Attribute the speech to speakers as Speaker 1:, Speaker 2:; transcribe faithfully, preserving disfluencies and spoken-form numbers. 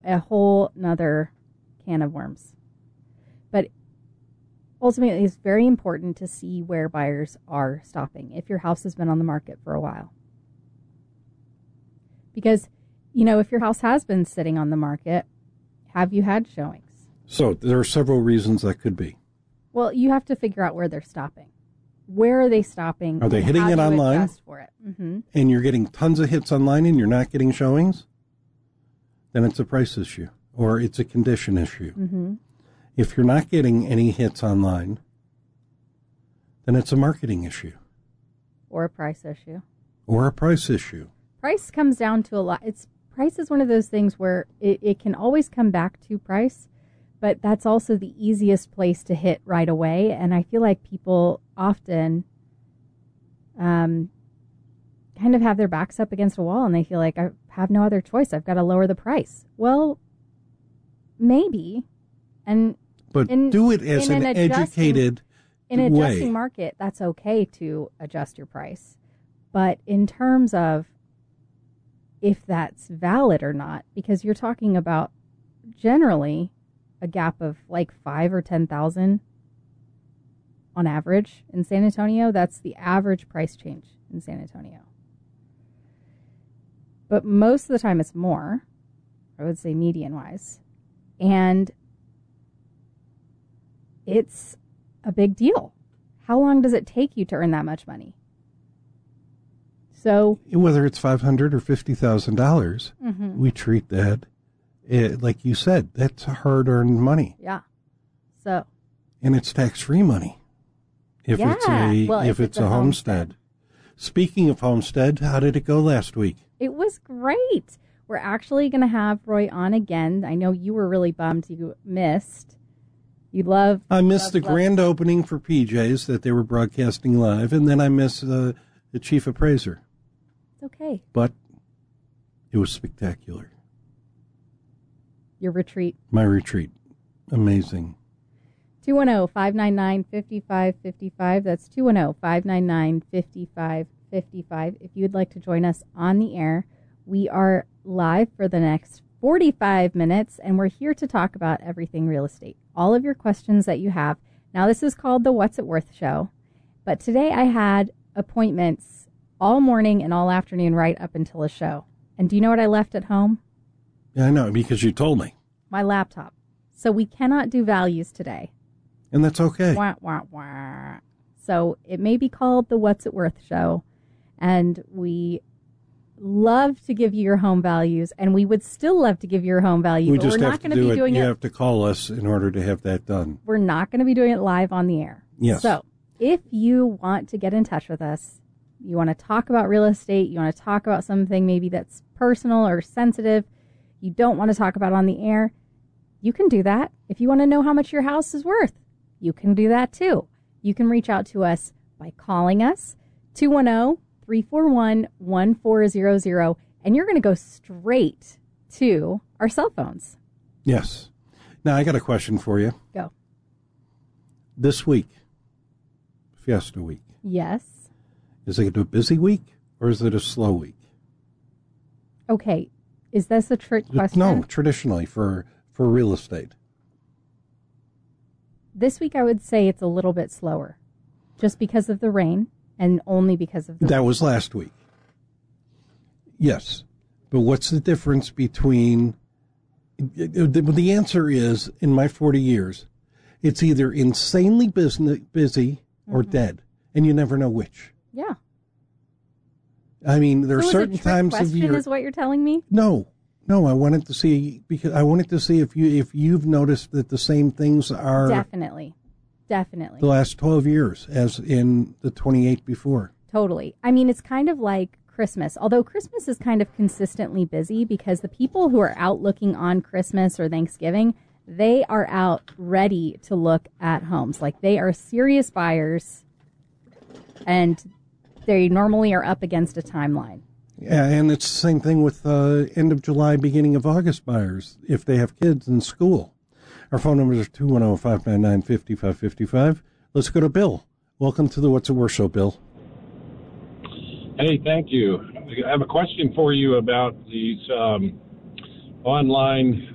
Speaker 1: a whole nother can of worms. But ultimately, it's very important to see where buyers are stopping if your house has been on the market for a while. Because, you know, if your house has been sitting on the market, have you had showings?
Speaker 2: So there are several reasons that could be.
Speaker 1: Well, you have to figure out where they're stopping. Where are they stopping?
Speaker 2: Are they hitting
Speaker 1: How
Speaker 2: it
Speaker 1: do you
Speaker 2: online?
Speaker 1: adjust for it? Mm-hmm.
Speaker 2: And you're getting tons of hits online and you're not getting showings? Then it's a price issue or it's a condition issue.
Speaker 1: Mm-hmm.
Speaker 2: If you're not getting any hits online, then it's a marketing issue.
Speaker 1: Or a price issue.
Speaker 2: Or a price issue.
Speaker 1: Price comes down to a lot. It's price is one of those things where it, it can always come back to price, but that's also the easiest place to hit right away. And I feel like people often um, kind of have their backs up against a wall and they feel like I have no other choice. I've got to lower the price. Well, maybe. And
Speaker 2: But
Speaker 1: in,
Speaker 2: do it as an, an educated
Speaker 1: in an
Speaker 2: way.
Speaker 1: adjusting market, that's okay to adjust your price. But in terms of if that's valid or not, because you're talking about generally a gap of like five or ten thousand on average in San Antonio. That's the average price change in San Antonio. But most of the time it's more, I would say median wise. And it's a big deal. How long does it take you to earn that much money? So
Speaker 2: whether it's five hundred dollars or fifty thousand dollars,
Speaker 1: mm-hmm.
Speaker 2: we treat that, it, like you said, that's hard-earned money.
Speaker 1: Yeah. So.
Speaker 2: And it's tax-free money if
Speaker 1: yeah.
Speaker 2: it's a
Speaker 1: well,
Speaker 2: if,
Speaker 1: if
Speaker 2: it's,
Speaker 1: it's
Speaker 2: a homestead. homestead. Speaking of homestead, how did it go last week?
Speaker 1: It was great. We're actually going to have Roy on again. I know you were really bummed you missed. You love.
Speaker 2: I missed
Speaker 1: love,
Speaker 2: the
Speaker 1: love.
Speaker 2: grand opening for P J's that they were broadcasting live, and then I missed uh, the chief appraiser.
Speaker 1: It's okay.
Speaker 2: But it was spectacular.
Speaker 1: Your retreat.
Speaker 2: My retreat. Amazing.
Speaker 1: two one zero, five nine nine, five five five five. That's two one zero, five nine nine, five five five five. If you'd like to join us on the air, we are live for the next forty-five minutes, and we're here to talk about everything real estate. All of your questions that you have. Now, this is called the What's It Worth show, but today I had appointments all morning and all afternoon right up until a show. And do you know what I left at home?
Speaker 2: Yeah, I know, because you told me.
Speaker 1: My laptop. So we cannot do values today.
Speaker 2: And that's okay.
Speaker 1: Wah, wah, wah. So it may be called the What's It Worth show, and we love to give you your home values, and we would still love to give you your home value,
Speaker 2: we
Speaker 1: but
Speaker 2: just
Speaker 1: we're
Speaker 2: have
Speaker 1: not
Speaker 2: to
Speaker 1: going to
Speaker 2: do
Speaker 1: be
Speaker 2: it.
Speaker 1: doing
Speaker 2: you
Speaker 1: it.
Speaker 2: You have to call us in order to have that done.
Speaker 1: We're not going to be doing it live on the air.
Speaker 2: Yes.
Speaker 1: So if you want to get in touch with us, you want to talk about real estate, you want to talk about something maybe that's personal or sensitive, you don't want to talk about on the air, you can do that. If you want to know how much your house is worth, you can do that too. You can reach out to us by calling us, two one zero, three four one, one four zero zero, and you're going to go straight to our cell phones.
Speaker 2: Yes. Now, I got a question for you.
Speaker 1: Go.
Speaker 2: This week, Fiesta Week.
Speaker 1: Yes.
Speaker 2: Is it a busy week or is it a slow week?
Speaker 1: Okay. Is this a trick question?
Speaker 2: No, traditionally for, for real estate.
Speaker 1: This week I would say it's a little bit slower just because of the rain and only because of the
Speaker 2: That
Speaker 1: rain.
Speaker 2: was last week. Yes. But what's the difference between... The answer is, in my forty years, it's either insanely busy, busy or mm-hmm. dead, and you never know which.
Speaker 1: Yeah.
Speaker 2: I mean, there
Speaker 1: so
Speaker 2: are certain
Speaker 1: is a trick
Speaker 2: times
Speaker 1: question
Speaker 2: of year.
Speaker 1: Is what you're telling me?
Speaker 2: No, no. I wanted to see because I wanted to see if you if you've noticed that the same things are
Speaker 1: definitely, definitely
Speaker 2: the last twelve years as in the twenty-eight before.
Speaker 1: Totally. I mean, it's kind of like Christmas, although Christmas is kind of consistently busy because the people who are out looking on Christmas or Thanksgiving, they are out ready to look at homes. Like they are serious buyers and they normally are up against a timeline.
Speaker 2: Yeah, and it's the same thing with uh, end of July, beginning of August buyers if they have kids in school. Our phone numbers are two one zero, five nine nine, five five five five. Let's go to Bill. Welcome to the What's It Worth show, Bill.
Speaker 3: Hey, thank you. I have a question for you about these um, online